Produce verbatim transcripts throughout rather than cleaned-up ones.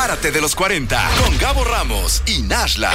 Párate de los cuarenta con Gabo Ramos y Nashla.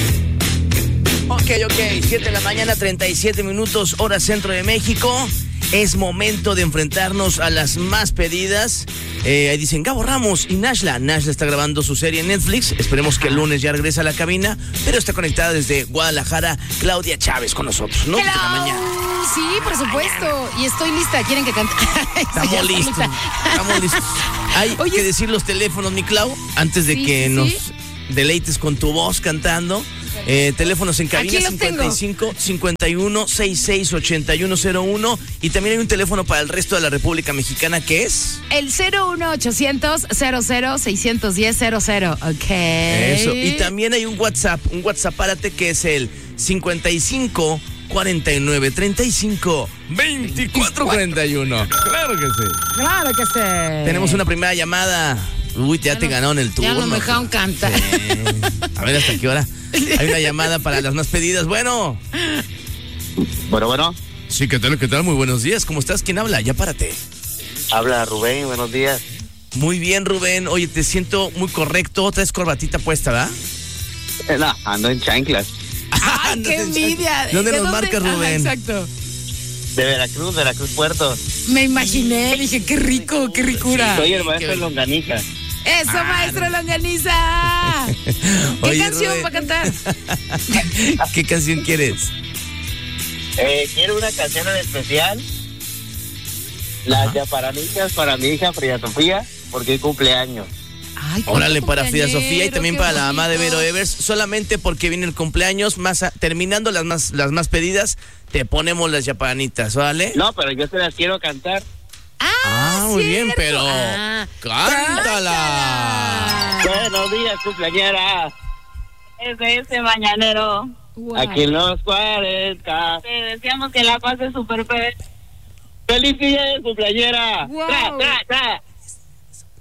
Ok, ok, siete de la mañana, treinta y siete minutos, hora centro de México. Es momento de enfrentarnos a las más pedidas. Eh, ahí dicen Gabo Ramos y Nashla. Nashla está grabando su serie en Netflix. Esperemos que el lunes ya regrese a la cabina. Pero está conectada desde Guadalajara Claudia Chávez con nosotros, ¿no? Hello. Desde la mañana. Sí, por supuesto. Y estoy lista. ¿Quieren que cante? Estamos Sí, listos. lista. Estamos listos. Hay Oye, que decir los teléfonos, mi Clau, antes de sí, que sí, nos sí. deleites con tu voz cantando. Eh, teléfonos en cabina Aquí los cincuenta y cinco, cincuenta y uno, sesenta y seis, ochenta y uno cero uno. Y también hay un teléfono para el resto de la República Mexicana que es El cero uno ochocientos, cero cero, seiscientos diez, cero cero. Ok. eso. Y también hay un WhatsApp, un WhatsApp párate que es el cincuenta y cinco, cuarenta y nueve, treinta y cinco, veinticuatro, cuarenta y uno. Claro que sí. Claro que sí. Tenemos una primera llamada. Uy, ya, ya te no, ganó en el turno. Ya no me dejaron cantar. Sí. A ver hasta qué hora. Hay una llamada para las más pedidas. Bueno. Bueno, bueno. Sí, ¿qué tal? ¿Qué tal? Muy buenos días. ¿Cómo estás? ¿Quién habla? Ya párate. Habla Rubén, buenos días. Muy bien, Rubén. Oye, te siento muy correcto. Traes corbatita puesta, ¿verdad? Eh, no, ando en chanclas. ¡Ay, qué envidia! ¿De dónde ¿De nos dónde? marcas, Rubén? Ajá, exacto. De Veracruz, Veracruz Puerto. Me imaginé, dije, qué rico, qué ricura. Soy el maestro de longaniza. ¡Eso, ah, maestro Longaniza! ¿Qué Oye, canción Rubén, va a cantar? ¿Qué canción quieres? Eh, quiero una canción en especial. Las yaparanitas para mi hija Frida Sofía, porque es cumpleaños. Ay, Órale, para Frida Sofía y también para bonito. la mamá de Vero Evers. Solamente porque viene el cumpleaños, más a, terminando las más, las más pedidas, te ponemos las yapanitas, ¿vale? No, pero yo se las quiero cantar. Ah, Ah, muy cierto. bien, pero Ah, cántala. Buenos días, cumpleañera. Es de ese mañanero. Wow. Aquí en los cuarenta. Te deseamos que la pases súper feliz. ¡Feliz día, cumpleañera! Wow. ¡Tra, tra, tra!